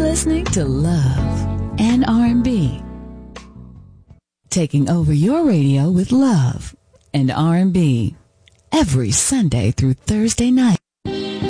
listening to Love and R&B. Taking over your radio with love and R&B every Sunday through Thursday night.